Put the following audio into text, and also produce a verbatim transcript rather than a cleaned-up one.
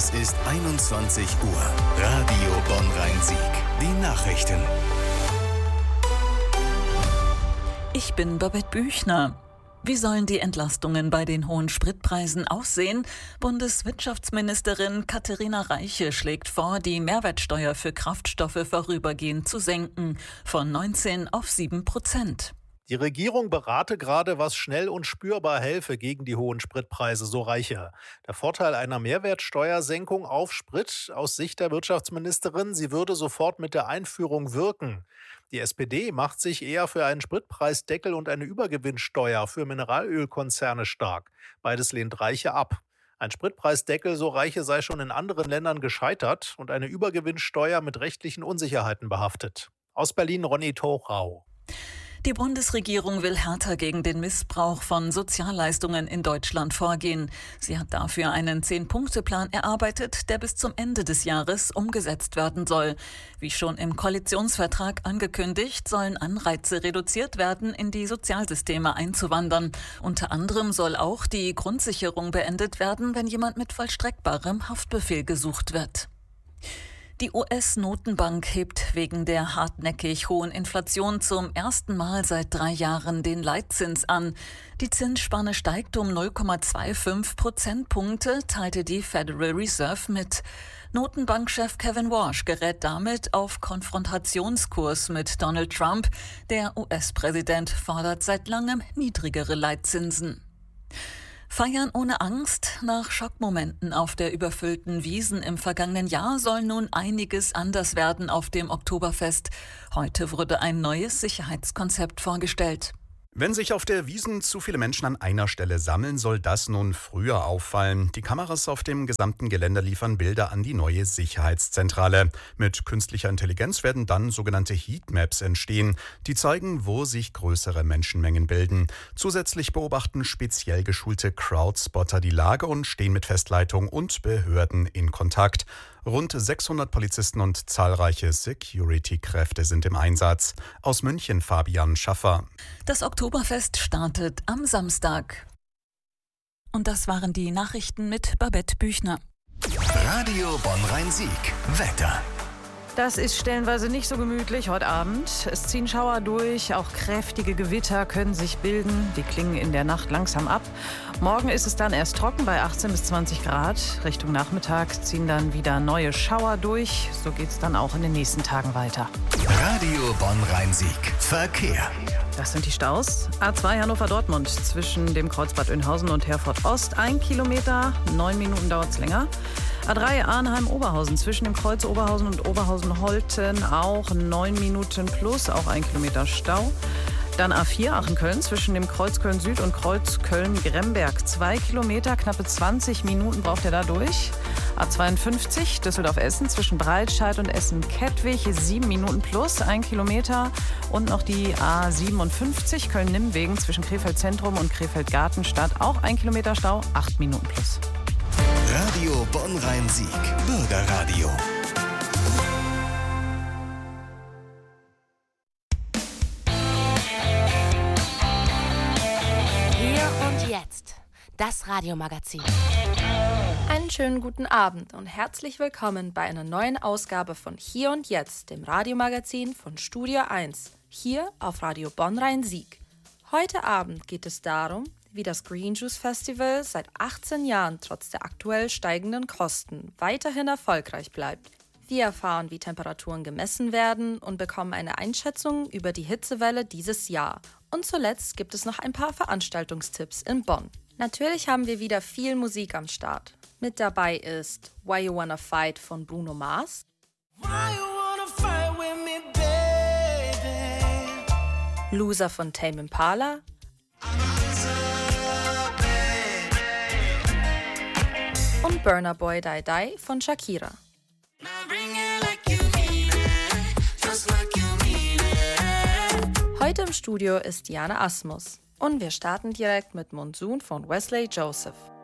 Es ist einundzwanzig Uhr. Radio Bonn-Rhein-Sieg. Die Nachrichten. Ich bin Babette Büchner. Wie sollen die Entlastungen bei den hohen Spritpreisen aussehen? Bundeswirtschaftsministerin Katharina Reiche schlägt vor, die Mehrwertsteuer für Kraftstoffe vorübergehend zu senken, von neunzehn auf sieben Prozent. Die Regierung berate gerade, was schnell und spürbar helfe gegen die hohen Spritpreise, so Reiche. Der Vorteil einer Mehrwertsteuersenkung auf Sprit aus Sicht der Wirtschaftsministerin, sie würde sofort mit der Einführung wirken. Die S P D macht sich eher für einen Spritpreisdeckel und eine Übergewinnsteuer für Mineralölkonzerne stark. Beides lehnt Reiche ab. Ein Spritpreisdeckel, so Reiche, sei schon in anderen Ländern gescheitert und eine Übergewinnsteuer mit rechtlichen Unsicherheiten behaftet. Aus Berlin Ronny Thorau. Die Bundesregierung will härter gegen den Missbrauch von Sozialleistungen in Deutschland vorgehen. Sie hat dafür einen Zehn-Punkte-Plan erarbeitet, der bis zum Ende des Jahres umgesetzt werden soll. Wie schon im Koalitionsvertrag angekündigt, sollen Anreize reduziert werden, in die Sozialsysteme einzuwandern. Unter anderem soll auch die Grundsicherung beendet werden, wenn jemand mit vollstreckbarem Haftbefehl gesucht wird. Die U S-Notenbank hebt wegen der hartnäckig hohen Inflation zum ersten Mal seit drei Jahren den Leitzins an. Die Zinsspanne steigt um null Komma fünfundzwanzig Prozentpunkte, teilte die Federal Reserve mit. Notenbankchef Kevin Warsh gerät damit auf Konfrontationskurs mit Donald Trump. Der U S-Präsident fordert seit langem niedrigere Leitzinsen. Feiern ohne Angst? Nach Schockmomenten auf der überfüllten Wiesn im vergangenen Jahr soll nun einiges anders werden auf dem Oktoberfest. Heute wurde ein neues Sicherheitskonzept vorgestellt. Wenn sich auf der Wiesn zu viele Menschen an einer Stelle sammeln, soll das nun früher auffallen. Die Kameras auf dem gesamten Gelände liefern Bilder an die neue Sicherheitszentrale. Mit künstlicher Intelligenz werden dann sogenannte Heatmaps entstehen, die zeigen, wo sich größere Menschenmengen bilden. Zusätzlich beobachten speziell geschulte Crowdspotter die Lage und stehen mit Festleitung und Behörden in Kontakt. Rund sechshundert Polizisten und zahlreiche Security-Kräfte sind im Einsatz. Aus München Fabian Schaffer. Das Oktoberfest startet am Samstag. Und das waren die Nachrichten mit Babette Büchner. Radio Bonn-Rhein-Sieg. Wetter. Das ist stellenweise nicht so gemütlich heute Abend. Es ziehen Schauer durch, auch kräftige Gewitter können sich bilden. Die klingen in der Nacht langsam ab. Morgen ist es dann erst trocken bei achtzehn bis zwanzig Grad. Richtung Nachmittag ziehen dann wieder neue Schauer durch. So geht es dann auch in den nächsten Tagen weiter. Radio Bonn-Rhein-Sieg. Verkehr. Das sind die Staus. A zwei Hannover-Dortmund zwischen dem Kreuz Bad Oeynhausen und Herford Ost. Ein Kilometer, neun Minuten dauert es länger. A drei Arnheim-Oberhausen zwischen dem Kreuz Oberhausen und Oberhausen-Holten auch neun Minuten plus, auch ein Kilometer Stau. Dann A vier Aachen-Köln zwischen dem Kreuz Köln-Süd und Kreuz Köln-Gremberg. Zwei Kilometer, knappe zwanzig Minuten braucht er da durch. A zweiundfünfzig Düsseldorf-Essen zwischen Breitscheid und Essen-Kettwig. Sieben Minuten plus, ein Kilometer. Und noch die A siebenundfünfzig Köln-Nimmwegen zwischen Krefeld-Zentrum und Krefeld-Gartenstadt. Auch ein Kilometer Stau, acht Minuten plus. Radio Bonn-Rhein-Sieg. Bürgerradio. Hier und jetzt. Das Radiomagazin. Einen schönen guten Abend und herzlich willkommen bei einer neuen Ausgabe von Hier und Jetzt, dem Radiomagazin von Studio eins, hier auf Radio Bonn-Rhein-Sieg. Heute Abend geht es darum, wie das Green Juice Festival seit achtzehn Jahren trotz der aktuell steigenden Kosten weiterhin erfolgreich bleibt. Wir erfahren, wie Temperaturen gemessen werden und bekommen eine Einschätzung über die Hitzewelle dieses Jahr. Und zuletzt gibt es noch ein paar Veranstaltungstipps in Bonn. Natürlich haben wir wieder viel Musik am Start. Mit dabei ist Why You Wanna Fight von Bruno Mars, Loser von Tame Impala, und Burna Boy Die Die von Shakira. Heute im Studio ist Diana Asmus und wir starten direkt mit Monsoon von Wesley Joseph.